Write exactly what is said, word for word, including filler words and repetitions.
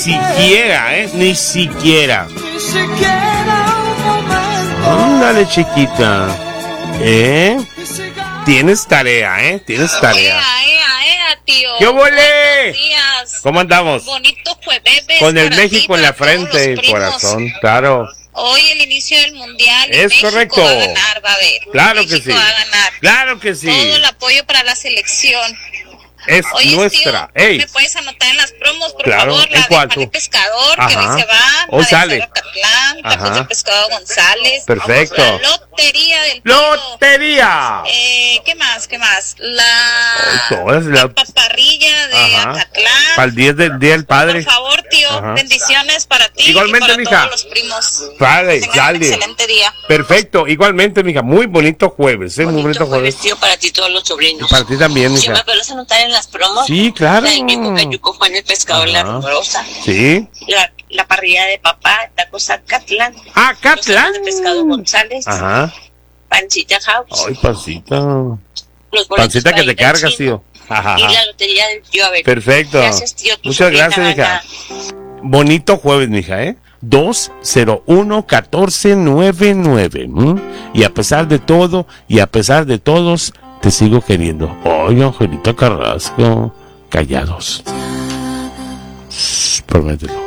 siquiera, ¿eh? Ni siquiera. Ándale, chiquita. ¿Eh? Tienes tarea, ¿eh? Tienes tarea. Ea, ea, ea, tío. ¡Qué volé! Días. ¿Cómo andamos? Bonito jueves. Con el para México ti, en la para todos frente, los primos. corazón, claro. Hoy el inicio del mundial. Es México correcto. va a ganar, va a ver. Claro México que sí. va a ganar. Claro que sí. Todo el apoyo para la selección. Es Oye, nuestra. Tío, Ey. ¿me puedes anotar en las promos, por Claro, favor? ¿en La de cuál, Juan el tú? Pescador, Ajá. que hoy se va. Hoy la sale. de Cero Catlán, tacos Ajá. de pescado González. Perfecto. La lotería del tío. ¡Lotería! Eh, ¿qué más? ¿Qué más? La, Ay, todas la la- paparrilla de Ajá. Acatlán. Para el día del día del padre. Por favor, tío, Ajá. bendiciones para ti Igualmente, y para mija. todos los primos. Vale, Tengan dale. un excelente día. Perfecto. Igualmente, mija. Muy bonito jueves, ¿eh? Muy bonito jueves, jueves. tío, para ti todos los sobrinos. Y para ti también, ¿Sí me mija. puedes anotar en las promos? Sí, claro. La de Yuco Cayuco, Juan el Pescador, la Ajá. rumorosa. Sí. La, la parrilla de papá, tacos Acatlán. Ah, Catlán. Los de pescado González. Ajá. Pancita House. Ay, pancita. Los boletos Pancita que para te ir al cargas, chino. tío. Ajá. Y la lotería del tío Abel. Perfecto. Gracias, tío. Tu Muchas sobrina gracias, Ana. hija. Bonito jueves, mija, ¿eh? dos cero uno, uno cuatro nueve nueve. ¿m? Y a pesar de todo, y a pesar de todos, te sigo queriendo. Oye, Angelita Carrasco. Callados. Shh, promételo.